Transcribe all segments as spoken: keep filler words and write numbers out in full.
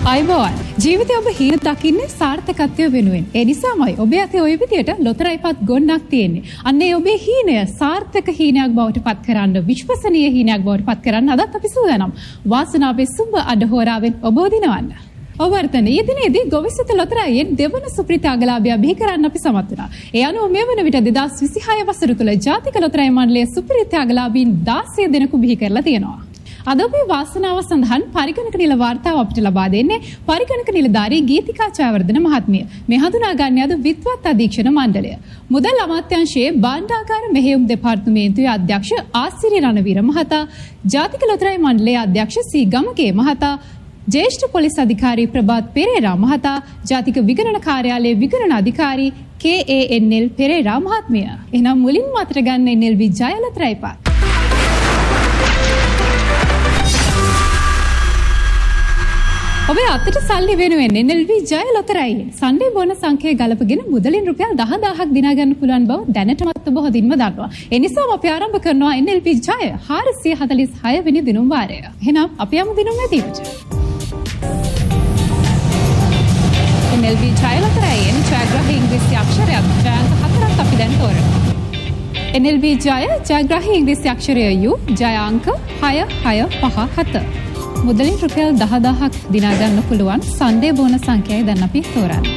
අයිබෝවන් ජීවිතය ඔබ හීන දකින්නේ සාර්ථකත්වය වෙනුවෙන්. ඒ නිසාමයි ඔබ අතේ ওই විදියට ලොතරැයිපත් ගොන්නක් තියෙන්නේ. අන්න ඒ ඔබේ හීනය සාර්ථක හීනයක් බවට පත් කරන්න, විශ්වසනීය හීනයක් බවට පත් කරන්න අදත් අපි සූදානම්. වාසනාවේ සුබ අඩහෝරාවෙන් ඔබ දිනවන්න. ඔබ වර්තන ඊ දිනේදී ගොවිසිත ලොතරැයියෙන් දෙවන සුපිරිතාගලාභය බිහි කරන්න අපි සමත් වුණා. ඒ අනුව මේ වන විට දෙදාස් විසිහය වසර තුල ජාතික ලොතරැයි මණ්ඩලයේ සුපිරිතාගලාභීන් දාසය දෙනෙකු බිහි කරලා තියෙනවා. අද ඔබේ වාසනාව සඳහන් පරිගණක නිල වාර්තාව අපිට ලබා දෙන්නේ පරිගණක නිලධාරී ගීතිකා ජයවර්ධන මහත්මිය. මේ හඳුනා ගන්නේ අද විද්වත් අධීක්ෂණ මණ්ඩලය. මුදල් අමාත්‍යාංශයේ භාණ්ඩාගාර මෙහෙයුම් දෙපාර්තමේන්තුවේ අධ්‍යක්ෂ ආසිරි රණවීර මහතා, ජාතික ලොතරැයි මණ්ඩලයේ අධ්‍යක්ෂ සී ගමගේ මහතා, ජ්‍යෙෂ්ඨ පොලිස් අධිකාරී ප්‍රභාත් පෙරේරා මහතා, ජාතික විගණන කාර්යාලයේ විගණන අධිකාරී කේ ඒ එන් එල් පෙරේරා මහත්මිය. එහෙනම් මුලින්ම අතට ගන්න එන් එල් වී ජය ලොතරැයිපත්. ඔබේ අතට සල්ලි වෙනුවෙන් එන් එල් වී ජය ලොතරැයියෙන් සන්ඩේ බෝනස් අංකය ගලපගෙන මුදලින් රුපියල් දහදාහක් දිනා ගන්න පුළුවන් බව දැනටමත් ඔබ හොඳින්ම දන්නවා. ඒ නිසාම අපි ආරම්භ කරනවා එන් එල් වී ජය හාරසිය හතළිස් හය වෙනි දිනුම් වාරය. එහෙනම් අපි යමු දිනුම් ඇදීමට. එන් එල් වී ජය ලොතරැයියෙන් ජයග්‍රාහී ඉංග්‍රීසි අක්ෂරයක් ජයාංක හතරක් අපි දැන් තෝරනවා. එන් එල් වී ජය ජයග්‍රාහී ඉංග්‍රීසි අක්ෂරය යු ජයාංක හය හය පහ හත. මුදලින් රුපියල් දහදාහක් දිනා ගන්න පුළුවන් සන්ඩේ බෝනස් අංකයයි දැන් අපි තෝරන්නේ.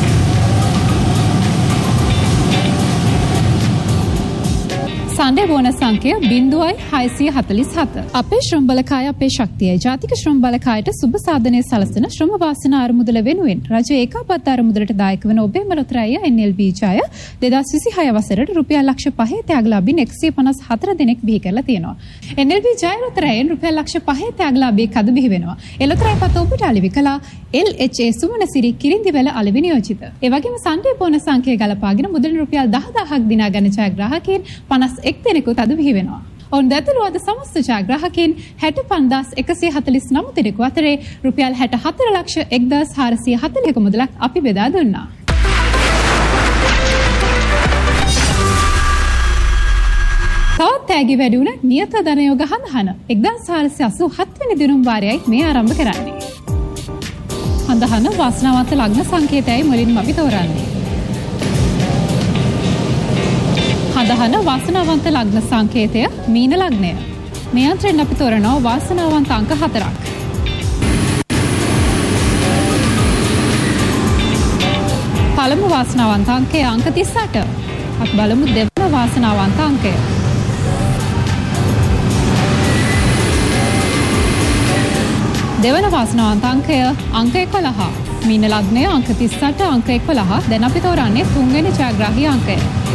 සන්ඩේ බෝනස් අංකය බිංදුවයි හයසිය හතළිස් හත. අපේ ශ්‍රම බලකාය අපේ ශක්තියයි. ජාතික ශ්‍රම බලකායට සුබ සාධනය සලසන ශ්‍රම වාසනා අරමුදල වෙනුවෙන් රජය ඒකාබද්ධ අරමුදලට දායක වන ඔබේ ලොතරැයිය එන් එල් වී ජය දෙදාස් විසිහය වසරට රුපියල් ලක්ෂ පහේ ත්‍යාගලාභීන් එකසිය පනස් හතර දෙනෙක් බිහි කරලා තියෙනවා. එන් එල් වී ජය ලොතරැයියෙන් රුපියල් ලක්ෂ පහේ ත්‍යාගලාභී කද බිහි වෙනවා. ඒ ලොතරැයිපත් ඔබට අලෙවි කළා එල් එච් ඒ සුමනසිරි කිරින්දිවැල අලෙවි නියෝජිත. ඒ වගේම සන්ඩේ බෝනස් අංකය ගලපාගෙන මුදලින් රුපියල් දහදාහක් දිනා ගන්න ජයග්‍රාහකයන් පනස් එක් දෙනෙකුත් අද බිහි වෙනවා. ඔවුන් දැතුළු අද සමස්ත ජයග්‍රාහකයන් හැට පන්දාස් එකසිය හතළිස් නව දෙනෙකු අතරේ රුපියල් හැට හතර ලක්ෂ එක්දාස් හාරසිය හතළිහක මුදලක් අපි බෙදා දුන්නා. තවත් තෑගි වැඩි වුණ නියත ධනයෝග හඳහන එක්දාස් හාරසිය අසූ හත් වෙනි දිනුම් වාරයයි මේ ආරම්භ කරන්නේ. හඳහන වාසනාවන්ත ලග්න සංකේතයයි මුලින්ම අපි තෝරන්නේ. හඳහන වාසනාවන්ත ලග්න සංකේතය මීන ලග්නය. මේ අතරින් අපි තෝරනවා වාසනාවන්ත අංක හතරක්. පළමු වාසනාවන්ත අංකය අංක තිස් අට. අපි බලමු දෙවන වාසනාවන්ත අංකය. දෙවන වාසනාවන්ත අංකය අංක එකොළහ. මීන ලග්නය අංක තිස් අට අංක එකොළහ. දැන් අපි තෝරන්නේ තුන්වෙනි ජයග්‍රාහී අංකය.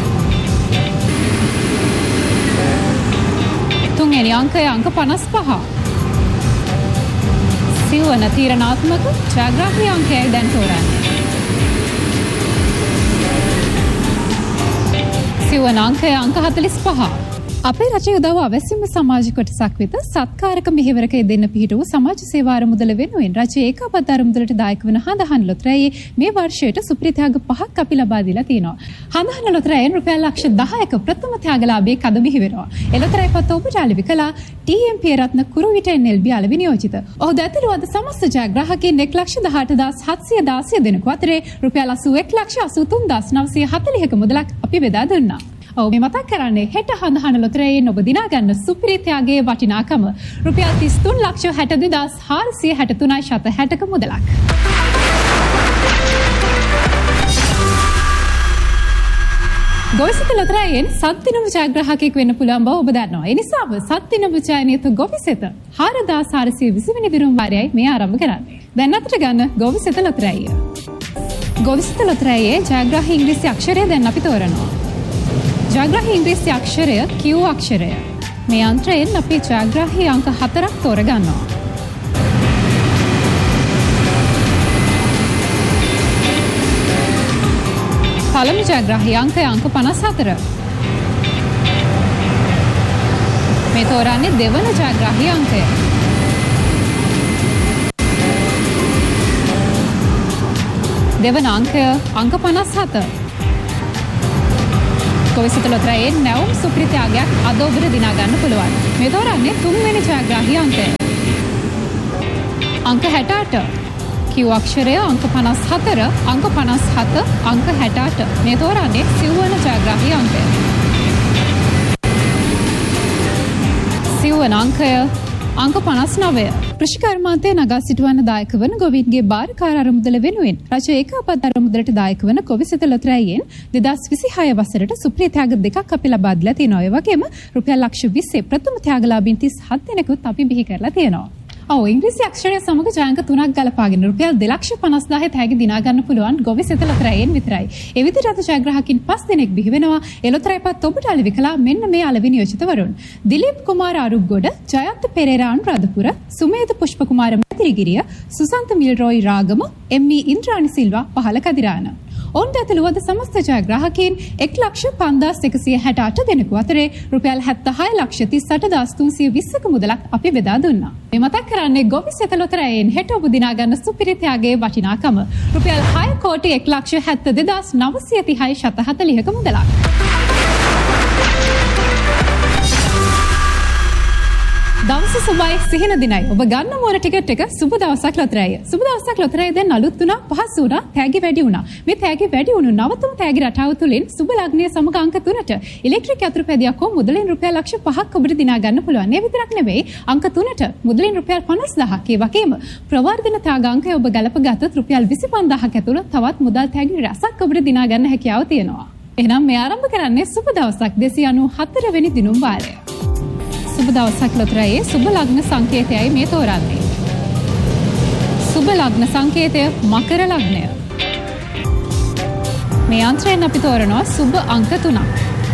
තුන්වෙනි අංකය අංක පනස් පහ. සිව්වන තීරණාත්මක ජයග්‍රාහී අංකයයි දැන් තෝරන්නේ. සිව්වන අංකය අංක හතළිස් පහ. අපේ රජයේ උදව් අවැසිම සමාජ කොටසක් වෙත සත්කාරක මෙහෙවරක යෙදෙන්න පිහිටු සමාජ සේවා අරමුදල වෙනුවෙන් රජයේ ඒකාබද්ධ අරමුදලට දායක වන හඳහන් ලොතරැයියේ මේ වර්ෂයට සුපිරිත්‍යාග පහක් අපි ලබා දීලා තියෙනවා. හඳහන් ලොතරැයියෙන් රුපියල් ලක්ෂ දහයක ප්‍රථම ත්‍යාගලාභී කද බිහි වෙනවා. ඒ ලොතරැයිපත් ඔබට අලෙවි කළා ටී එම් පී රත්න කුරුවිට එන් එල් බී අලෙවි නියෝජිත. ඔහු දැතුළු අද සමස්ත ජයග්‍රාහකයන් එක් ලක්ෂ දහඅට හදාස් හත්සිය දාසය දෙනෙකු අතරේ රුපියල් අසූ එක් ලක්ෂ අසූ තුන් හදාස් නවසිය හතළිහක මුදලක් අපි බෙදා දුන්නා. ඔව් මේ මතක් කරන්නේ හෙට හඳහන ලොතරැයියෙන් ඔබ දිනා ගන්න සුපිරිත්‍යාගයේ වටිනාකම රුපියල් තිස් තුන් ලක්ෂ හැට දෙදාස් හාරසිය හැට තුනයි ශත හැටක මුදලක්. ගොවිසිත ලොතරැයියෙන් සත් දිනම ජයග්‍රාහකයෙක් වෙන්න පුළුවන් බව ඔබ දන්නවා. ඒ නිසාම සත් දිනම ජයනියුතු ගොවිසිත හාරදාස් හාරසිය විසි වෙනි දිනුම් වාරයයි මේ ආරම්භ කරන්නේ. දැන් අතට ගන්න ගොවිසිත ලොතරැයිය. ගොවිසිත ලොතරැයියේ ජයග්‍රාහී ඉංග්‍රීසි අක්ෂරය දැන් අපි තෝරනවා. ජයග්‍රාහී ඉංග්‍රීසි අක්ෂරය Q අක්ෂරය. මේ යන්ත්‍රයෙන් අපි ජයග්‍රාහී අංක හතරක් තෝරගන්නවා. පළමු ජයග්‍රාහී අංකය අංක පනස් හතර. මේ තෝරන්නේ දෙවන ජයග්‍රාහී අංකය. දෙවන අංකය අංක පනස් හත. ගොවිසිත ලොතරැයියෙන් නැවුම් සුපිරිත්‍යාගයක් අද ඔබට දිනා ගන්න පුළුවන්. මේ තෝරන්නේ තුන්වෙනි ජයග්‍රාහී අංකය. අංක හැට අට. Q අක්ෂරය අංක පනස් හතර, අංක පනස් හත, අංක හැට අට. මේ තෝරන්නේ සිව්වන ජයග්‍රාහී අංකය. සිව්වන අංකය අංක පනස් නවය. කෘෂිකර්මාන්තය නගා සිටුවන්න දායක වන ගොවීන්ගේ භාරකාර අරමුදල වෙනුවෙන් රජ ඒකාබද්ධ අරමුදලට දායක වන ගොවිසෙත ලොතරැයියෙන් දෙදහස් විසිහය වසරට සුපිරි ත්‍යාග දෙකක් අපි ලබා දීලා තියෙනවා. ඒ වගේම රුපියල් ලක්ෂ විස්සේ ප්‍රථම ත්‍යාගලාභීන් තිස් හත් දෙනෙකුත් අපි බිහි කරලා තියෙනවා. ඔව් ඉංග්‍රීසි අක්ෂරය සමග ජාංක තුනක් ගලපාගෙන රුපියල් දෙලක්ෂ පනස් දාහේ තෑගි දිනා ගන්න පුළුවන් ගොවිසෙත ලොතරැයියෙන් විතරයි. ඒ විදිහට අද ජයග්‍රාහකින් පස් දෙනෙක් බිහි වෙනවා. ඒ ලොතරැයිපත් ඔබට අලෙවි කළා මෙන්න මේ අලෙවි නියෝජිතවරුන්. දිලීප් කුමාර අරුග්ගොඩ, ජයන්ත පෙරේරා අනුරාධපුර, සුමේද පුෂ්ප කුමාර මැතිරිගිරිය, සුසන්ත මිල්රෝයි රාගම, එම්.ඊ. ඉන්ද්‍රානි සිල්වා පහළ කදිරාන. ඔවුන්ට ඇතුළු වද සමස්ත ජයග්‍රාහකයන් එක් ලක්ෂ පන්දාස් එකසිය හැට අට දෙනෙකු අතරේ රුපියල් හැත්තහය ලක්ෂ තිස් අට දාස් තුන්සිය විස්සක මුදලක් අපි බෙදා දුන්නා. මේ මතක් කරන්නේ ගොවිසෙත ලොතරැයියෙන් හෙට ඔබ දිනා ගන්න සුපිරි ත්‍යාගයේ වටිනාකම. රුපියල් හය කෝටි එක් ලක්ෂ හැත්තෑ දෙදාස් නවසිය තිහයි ශත හතළිහක මුදලක්. දවස සුබයි සිහින දිනයි. ඔබ ගන්න මොන ටිකට් එක සුබ දවසක් ලොතරැය. සුබ දවසක් ලොතරැය දැන් අලුත් වුණා, පහසු වුණා, තෑගි වැඩි වුණා. මේ තෑගි වැඩි වුණු නවතම තෑගි රටාව තුලින් සුබ ලග්නයේ සමග අංක තුනට ඉලෙක්ට්‍රික් යතුරුපැදියක් හෝ මුදලින් රුපියල් ලක්ෂ පහක් ඔබට දිනා ගන්න පුළුවන්. මේ විතරක් නෙවෙයි අංක තුනට මුදලින් රුපියල් පනස් දහසක් ඒ වගේම ප්‍රවර්ධන ත්‍යාගාංකය ඔබ ගලප ගත්තොත් රුපියල් විසි පන්දාහක් ඇතුළත තවත් මුදල් තෑගි රැසක් ඔබට දිනා ගන්න හැකියාව තියෙනවා. එහෙනම් මේ ආරම්භ කරන්නේ සුබ දවසක් දෙසිය අනූහතර වෙනි දිනුම් වාරය. සුබ දවසක් ලොතරැයේ සුබ ලග්න සංකේතයයි මේ තෝරන්නේ. සුබ ලග්න සංකේතය මකර ලග්නය. මේ යන්ත්‍රයෙන් අපි තෝරනවා සුබ අංක තුනක්.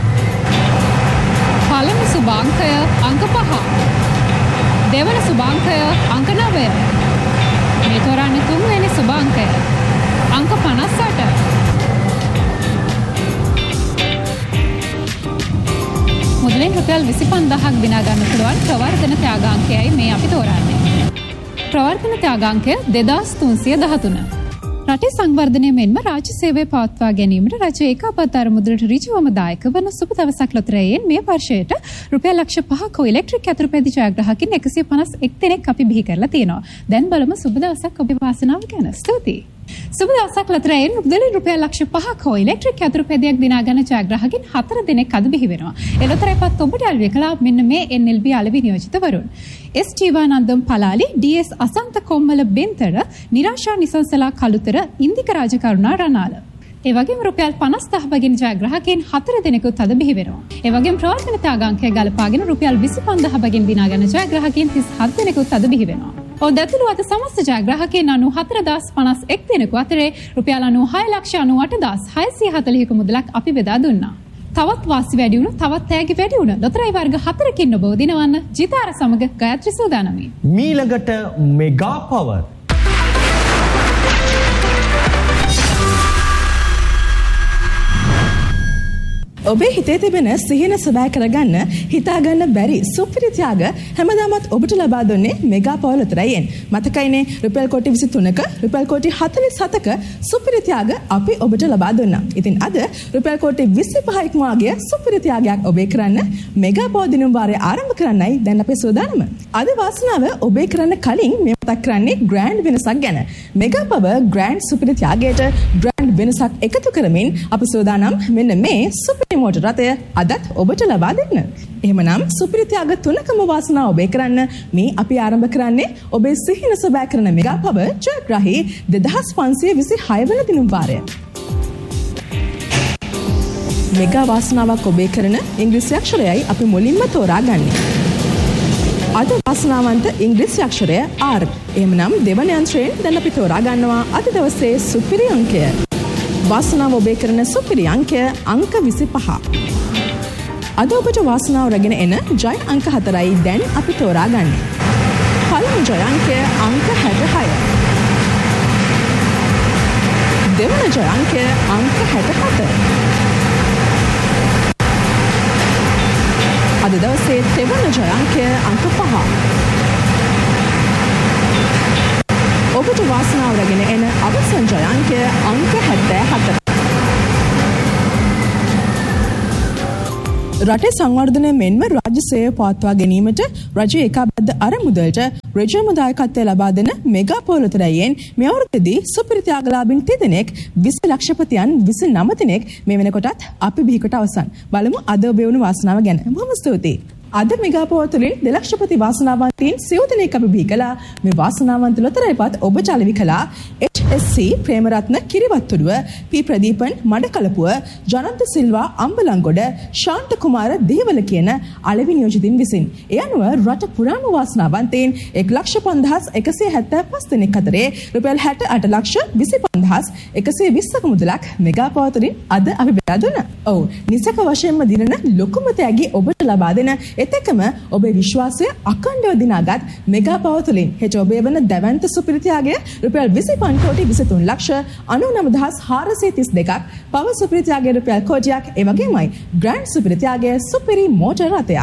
පළමු සුබ අංකය අංක පහ. දෙවන සුබ අංකය අංක නවය. මේ තෝරන්නේ තුන්වෙනි සුබ අංකය අංක පනස් අට. මුදලින් රුපියල් විසි පන්දාහක් දිනා ගන්න පුළුවන් ප්‍රවර්ධන ත්‍යාගාංකයයි මේ අපි තෝරන්නේ. ප්‍රවර්ධන ත්‍යාගාංකය දෙදාස් තුන්සිය දහතුන. රටේ සංවර්ධනය මෙන්ම රාජ්‍ය සේවය පවත්වා ගැනීමට රජය ඒකාබද්ධ අරමුදලට ඍජුවම දායක වන සුබ දවසක් ලොතරැයියෙන් මේ වර්ෂයට රුපියල් ලක්ෂ පහක ඉලෙක්ට්‍රික් යතුරුපැදි ජයග්‍රාහකින් එකසිය පනස් එක් දෙනෙක් අපි බිහි කරලා තියෙනවා. දැන් බලමු සුබ දවසක් ඔබේ වාසනාව ගැන. ස්තුතියි. සුබ දවසක් ලොතරැයියෙන් මුදලින් රුපියල් ලක්ෂ පහක හෝ ඉලෙක්ට්‍රික් යතුරුපැදියක් දිනා ගන්න ජයග්‍රාහකින් හතර දෙනෙක් අද බිහි වෙනවා. ඒ ලොතරැයිපත් ඔබට අලෙවි කළා මෙන්න මේ එන් එල් බී අලෙවි නියෝජිතවරුන්. එස් ජීවානන්දම් පලාලි, ඩී එස් අසන්ත කොම්මල බෙන්තර, නිරාශා නිසංසලා කළුතර, ඉන්දික රාජකරුණා රණාල. ඒ වගේම රුපියල් පනස් දහ බගින් ජයග්‍රාහකයන් හතර දෙනෙකුත් අද බිහි වෙනවා. ඒ වගේම ප්‍රවර්තන ත්‍යාගාංකය ගලපාගෙන රුපියල් විසි පන්දාහ බගින් දිනා ගන්න ජයග්‍රාහකයන් තිස් හත් දෙනෙකුත් අද බිහි වෙනවා. ඔව් දැතුළු අද සමස්ත ජයග්‍රාහකයන් අනූහතර දාස් පනස් එක් දෙනෙකු අතරේ රුපියල් අනූහය ලක්ෂ අනූඅට දාස් හයසිය හතළිහක මුදලක් අපි බෙදා දුන්නා. තවත් වාසි වැඩි වුණු, තවත් තෑගි වැඩි වුණු ලොතරැයි වර්ග හතරකින් ඔබව දිනවන්න ජිතාර සමග ගයත්‍රි සූදානම්යි. මීළඟට මෙගා පවර් ඔබේ හිතේ තිබෙන සිහින සබෑ කරගන්න හිතාගන්න බැරි සුපිරි ත්‍යාග හැමදාමත් ඔබට ලබා දුන්නේ මෙගා පවර් ලොතරැයියෙන්. මතකයිනේ රුපියල් කෝටි විසි තුනක රුපියල් කෝටි හතළිස් හතක සුපිරි ත්‍යාග අපි ඔබට ලබා දුන්නා. ඉතින් අද රුපියල් කෝටි විසි පහ ඉක්මවා ගිය සුපිරි ත්‍යාගයක් ඔබේ කරන්න මෙගා පවර් දිනුම් වාරය ආරම්භ කරන්නයි දැන් අපේ සූදානම. අද වාසනාව ඔබේ කරන්න කලින් මේ මතක් කරන්නේ ග්‍රෑන්ඩ් වෙනසක් ගැන. මෙගා පවර් ග්‍රෑන්ඩ් සුපිරි ත්‍යාගයට ග්‍රෑන්ඩ් වෙනසක් එකතු කරමින් අපි සූදානම් මෙන්න මේ සුපිරි මෝටර් රථය අදත් ඔබට ලබා දෙන්න. එහෙමනම් සුපිරි ත්‍යාග තුනකම වාසනාව ඔබේ කරන්න මේ අපි ආරම්භ කරන්නේ ඔබේ සිහින සබෑ කරන මෙගා පවර් ජයග්‍රාහී දෙදහස් පන්සිය විසිහය වන දිනුම් වාරය. මෙගා වාසනාවක් ඔබේ කරන ඉංග්‍රීසි අක්ෂරයයි අපි මුලින්ම තෝරා ගන්නේ. අද වාසනාවන්ත ඉංග්‍රීසි අක්ෂරය ආර්. එහෙමනම් දෙවන යන්ත්‍රයෙන් දැන් අපි තෝරා ගන්නවා අද දවසේ සුපිරි අංකය. වාසනාව ඔබේ කරන සුපිරි අංකය අංක විසි පහ. අද ඔබට වාසනාව රැගෙන එන ජය අංක හතරයි දැන් අපි තෝරා ගන්න. පළමු ජය අංකය අංක හැටහය. දෙවන ජය අංකය අංක හැටහත. අද දවසේ තෙවන ජය අංකය අංක පහ. ඔබට වාසනාව රැගෙන එන අවසන් ජය අංකය අංක හැත්තෑ හතර. රටේ සංවර්ධනය මෙන්ම රාජ්‍ය සේවය පවත්වා ගැනීමට රජය ඒකාබද්ධ අරමුදලට රජයම දායකත්වය ලබා දෙන මෙගා පොළොතරයෙන් මේ අවුරුද්දේදී සුපිරි ත්‍යාගලාභීන් තිදෙනෙක් විසි ලක්ෂපතියන් විසි නව දෙනෙක් මේ වෙනකොටත් අපි බිහිකොට අවසන්. බලමු අද ඔබේ වුණු වාසනාව ගැන. බොහොම ස්තුතියි. අද මෙගා පොළොතරින් දෙලක්ෂපති වාසනාවන්තයින් සිව් දෙනෙක් අපි බිහි කළා. මේ වාසනාවන්ත ලොතරැයිපත් ඔබ චලවි කළා. එච් එස් සී ප්‍රේමරත්න කිරිවත්තුඩුව, පී ප්‍රදීපන් මඩකලපුව, ජනන්ත සිල්වා අම්බලන්ගොඩ, ශාන්ත කුමාර දේවල කියන අලෙවි නියෝජිතින් විසින්. ඒ අනුව රට පුරාම වාසනාවන්තයින් එක් ලක්ෂ පන්දහස් එකසිය හැත්තෑ පස් දෙනෙක් අතරේ රුපියල් හැට අට ලක්ෂ විසි පන්දහස් එකසිය විස්සක මුදලක් මෙගා පොළොතරින් අද අපි බෙදා දුන්නා. ඔව්, නිසක වශයෙන්ම දිනන ලොකුම තෑගි ඔබට ලබා දෙන එතකම ඔබේ විශ්වාසය අඛණ්ඩව දිනාගත් මෙගා පොළොතරින් හෙට ඔබේ වන දැවැන්ත සුපිරි ත්‍යාගය රුපියල් විසිපන්ක කෝටි විසිතුන් ලක්ෂ අනූනව දහස් හාරසිය තිස් දෙකක්, පව සුපිරි ත්‍යාගය රුපියල් කෝටියක්, ඒ වගේමයි ග්‍රෑන්ඩ් සුපිරි ත්‍යාගය සුපිරි මෝටර් රථයක්.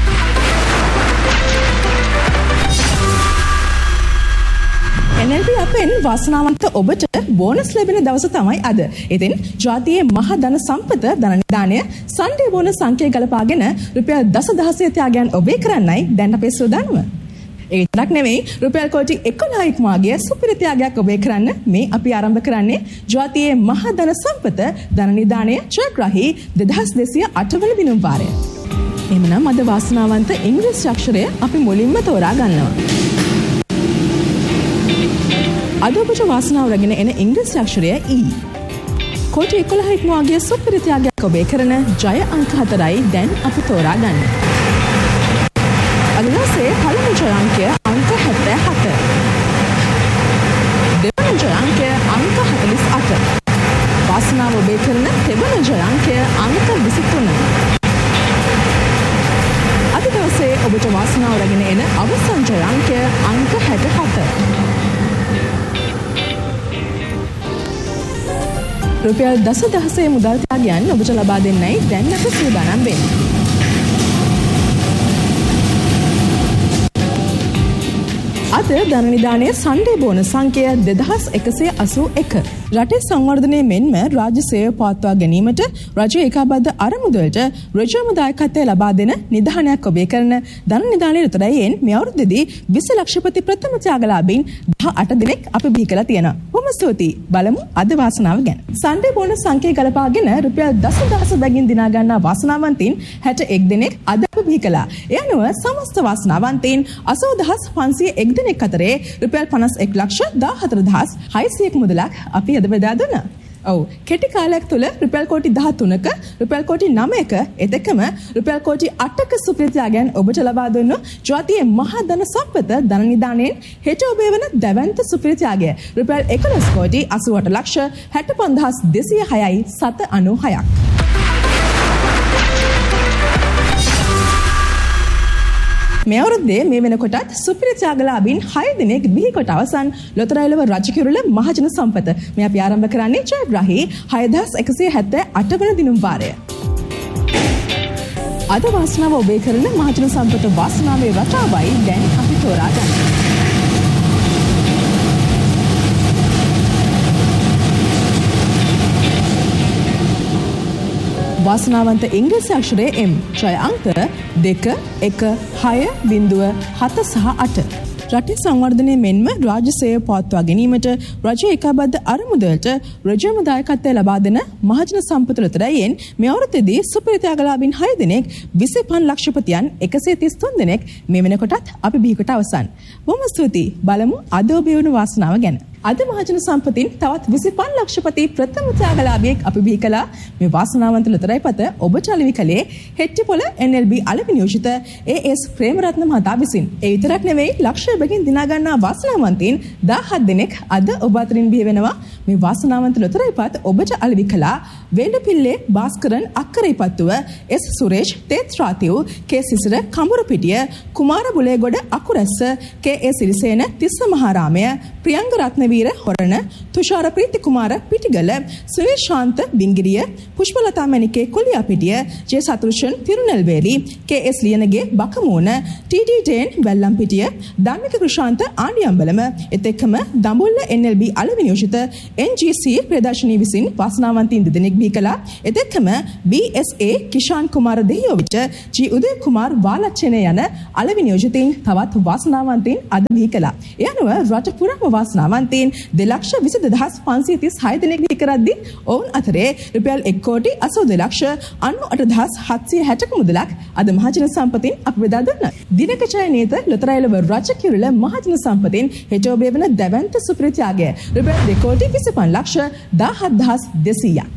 එන් එල් බී අපෙන් වාසනාවන්ත ඔබට බෝනස් ලැබෙන දවස තමයි අද. ඉතින් ජාතියේ මහ ධන සම්පත ධන නිධානය සන්ඩේ බෝනස් සංඛ්‍යය ගලපාගෙන රුපියල් දසදහසය ත්‍යාගයන් ඔබේ කරන්නයි දැන් අපේ සූදානම. ඒ විතරක් නෙවෙයි, රුපියල් කෝටි එකොළහක් ඉක්මවාගේ සුපිරි ත්‍යාගයක් ඔබේ කරන්න මේ අපි ආරම්භ කරන්නේ ජාතියේ මහ ධන සම්පත ධන නිධානය ජයග්‍රාහී දෙදහස් දෙසිය අට වන දිනුම් වාරය. එහෙමනම් අද වාසනාවන්ත ඉංග්‍රීසි අක්ෂරය අපි මුලින්ම තෝරා ගන්නවා. අද ඔබට වාසනාව රැගෙන එන ඉංග්‍රීසි අක්ෂරය E. කෝටි එකොළහක් ඉක්මවාගේ සුපිරි ත්‍යාගයක් ඔබේ කරන ජය අංක හතරයි දැන් අපි තෝරා ගන්න. අදවසේ පළමු ජය අංකය අංක හැත්තෑ හත. දෙවන ජය අංකය අංක හතළිස් අට. වාසනාව ඔබේ කරන තෙවන ජය අංකය අංක විසිතුන. අද දවසේ ඔබට වාසනාව රැගෙන එන අවසන් ජය අංකය අංක හැට හත. රුපියල් දසදහසේ මුදල් ත්‍යාගයන් ඔබට ලබා දෙන්නයි දැන් අපි සූදානම් වෙන්නේ. අද ධන නිධානයේ සන්ඩේ බෝනස් සංඛ්‍යය දෙදහස් එකසිය අසූ එක. රටේ සංවර්ධනය මෙන්ම රාජ්‍ය සේවය පවත්වා ගැනීමට රජය ඒකාබද්ධ අරමුදලට රජයම දායකත්වය ලබා දෙන නිධානයක් ඔබේ කරන ධන නිධානයේ උතරයෙන් මේ අවුරුද්දේදී විසි ලක්ෂපති ප්‍රථම ත්‍යාගලාභීන් දහ අට දෙනෙක් අපි බිහි කරලා තියෙනවා. බොහොම ස්තුතියි. බලමු අද වාසනාව ගැන. සන්ඩේ බෝනස් සංඛ්‍යය ගලපාගෙන රුපියල් දසදහස බැගින් දිනා ගන්නා වාසනාවන්තයින් හැට එක් දෙනෙක් අද අපි බිහි කළා. ඒ අනුව සමස්ත වාසනාවන්තයින් අසූ දහස් පන්සිය එක් දෙනෙක් අතරේ රුපියල් පනස් එක් ලක්ෂ දාහතර දහස් හයසියක මුදලක් අපි අද බෙදා දුන්නා. ඔව්, කෙටි කාලයක් තුළ රුපියල් කෝටි දහතුනක, රුපියල් කෝටි නවයක, එතකම රුපියල් කෝටි අටක සුපිරි ත්‍යාගයන් ඔබට ලබා දුන්නු ජාතියේ මහා ධන සම්පත ධන නිධානයෙන් හෙට ඔබේ වන දැවැන්ත සුපිරි ත්‍යාගය රුපියල් එකොළොස් කෝටි අසූ අට ලක්ෂ හැට පන්දහස් දෙසිය හයයි සත අනූ හයක්. මේ අවුරුද්දේ මේ වෙනකොටත් සුපිරි ත්‍යාගලාභීන් හය දෙනෙක් බිහි කොට අවසන් ලොතරැයිලව රජකිරුළ මහජන සම්පත. මේ අපි ආරම්භ කරන්නේ ජයග්‍රාහී හයදහස් එකසිය හැත්තෑ අට වන දිනුම් වාරය. අද වාසනාව ඔබේ කරන මහජන සම්පත වාසනාවේ රටාවයි දැන් අපි තෝරා ගන්න. වාසනාවන්ත ඉංග්‍රීසි අක්ෂරය M. ජය අංක දෙක එක හය බිංදුව හත සහ අට. රටේ සංවර්ධනය මෙන්ම රාජ්‍ය සේවය පවත්වා ගැනීමට රජය ඒකාබද්ධ අරමුදලට රජයම දායකත්වය ලබා දෙන මහජන සම්පත ලොතරැයියෙන් මේ අවුරුද්දේදී සුපිරි ත්‍යාගලාභීන් හය දෙනෙක්, විසිපන් ලක්ෂපතියන් එකසිය තිස් තුන් දෙනෙක් මේ වෙනකොටත් අපි බිහි කොට අවසන්. බොහොම ස්තුතියි. බලමු අද ඔබේ වුණු වාසනාව ගැන. අද මහජන සම්පතින් තවත් විසිපන් ලක්ෂපති ප්‍රථම ත්‍යාගලාභියෙක් අපි බිහි කළා. මේ වාසනාවන්ත ලොතරැයිපත ඔබට අලෙවි කළේ හෙට්ටිපොළ එන් එල් බී අලෙවි නියෝජිත ඒ එස් ප්‍රේමරත්න මහතා විසින්. ඒ විතරක් නෙවෙයි, ලක්ෂය බැගින් දිනා ගන්නා වාසනාවන්තයින් දහහත් දෙනෙක් අද ඔබ අතරින් බිහි වෙනවා. මේ වාසනාවන්ත ලොතරැයිපත් ඔබට අලෙවි කළා වේලපිල්ලේ භාස්කරන් අක්කරයිපත්තුව, එස් සුරේෂ් තේත්‍රාතිව්, කේ සිසිර කඹුරුපිටිය, කුමාර බුලේගොඩ අකුරැස්ස, කේ ඒ සිරිසේන තිස්ස මහාරාමය, ප්‍රියංග රත්න රණවීර හොරණ, තුෂාර ප්‍රීතිකුමාර පිටිගල, සුනිල් ශාන්ත බිංගිරිය, පුෂ්පලතා මණිකේ කොලියාපිටිය, ජේ සතුරුෂන් තිරුනෙල්වේලි, කේ එස් ලියනගේ බකමූණ, ටී ඩී ඩේන් වැල්ලම්පිටිය, ධම්මික කෘෂාන්ත ආණ්ඩියම්බලම, එතෙක්කම දඹුල්ල එන් එල් බී අලෙවි නියෝජිත එන් ජී සී ප්‍රදර්ශනී විසින් වාසනාවන්තයින් දෙදෙනෙක් බිහි කළා. එතෙක්කම බී එස් ඒ කිෂාන් කුමාර දෙහියෝවිට, ජී උදය කුමාර වාලච්චනේ යන අලෙවි නියෝජිතයින් තවත් වාසනාවන්තයින් අද බිහි කළා. ඒ අනුව රට පුරාම වාසනාවන්තයින් දෙලක්ෂ විසි දෙදහස් පන්සිය තිස් හය දෙනෙක් බිහි කරද්දී ඔවුන් අතරේ රුපියල් එක් කෝටි අසූ දෙලක්ෂ අනූ අට දහස් හත්සිය හැටක මුදලක් අද මහජන සම්පතින් අප බෙදා දුන්නා. දිනක ජයනීත ලොතරැයිලව රජ කිරුළ මහජන සම්පතින් හෙට ඔබේ වන දැවැන්ත සුප්‍රත්‍යාගය රුපියල් දෙක කෝටි විසි පහ ලක්ෂ දහහත් දහස් දෙසීයක්.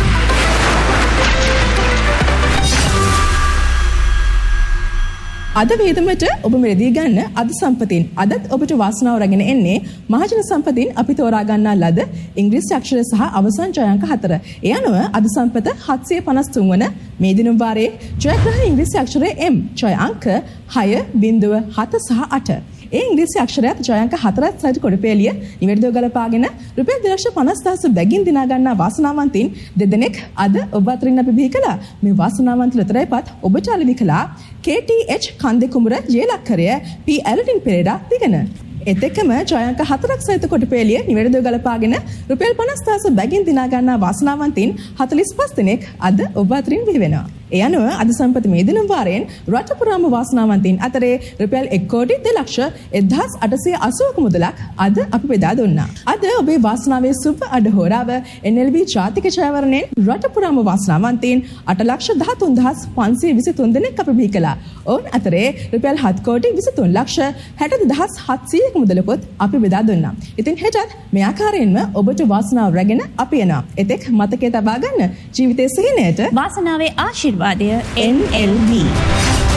අද වේදමට ඔබ මෙරදී ගන්න අද සම්පතින් අදත් ඔබට වාසනාව රැගෙන එන්නේ මහජන සම්පතින් අපි තෝරා ගන්නා ලද ඉංග්‍රීසි අක්ෂර සහ අවසන් ජය අංක හතර. ඒ අනුව අද සම්පත හත්සිය පනස් තුන් වන මේ දින වාරයේ ජයග්‍රහ ඉංග්‍රීසි අක්ෂරය M ජය අංක හය බිංදුව හත සහ අට. ඒ ඉංග්‍රීසි අක්ෂරයත් ජය අංක හතරත් සහිත කොඩපේලිය නිවැරදිව ගලපාගෙන රුපියල් දෙලක්ෂ පනස් දහස බැගින් දිනා ගන්නා වාසනාවන්තයින් දෙදෙනෙක් අද ඔබ අතරින් අපි බිහි කළා. මේ වාසනාවන්ත ලොතරැයිපත් ඔබට අලෙවි කළා කේ ටී එච් කන්දේ කුඹුර ජේලක්කරය පී ඇලටින් පෙරේරා දිගන. එතෙකම ජය අංක හතරක් සහිත කොටපේලිය නිවැරදිව ගලපාගෙන රුපියල් පනස් දහස බැගින් දිනා ගන්නා වාසනාවන්තයින් හතළිස් පහ දෙනෙක් අද ඔබ අතරින් බිහි වෙනවා. ඒ අනුව අද සම්පත මේ දින වාරයෙන් රට පුරාම වාසනාවන්තයින් අතරේ රුපියල් එක් කෝටි දෙලක්ෂ එක්දහස් අටසිය අසූවක මුදලක් අද අපි බෙදා දුන්නා. අද ඔබේ වාසනාවේ සුබ අඩහෝරාව එන් එල් බී ජාතික ජයවරණයෙන් රට පුරාම වාසනාවන්තයින් අට ලක්ෂ දහතුන් දහස් පන්සිය විසි තුන් දෙනෙක් අප බිහි කළා. ඔවුන් අතරේ රුපියල් හත් කෝටි විසි තුන් ලක්ෂ හැට දෙදහස් හත්සියක මුදලකුත් අපි බෙදා දුන්නා. ඉතින් හෙටත් මේ ආකාරයෙන්ම ඔබට වාසනාව රැගෙන අපි එනවා. එතෙක් මතකයේ තබා ගන්න ජීවිතයේ සිහිනයට වාසනාවේ ආශිර්වාදය එන් එල් බී.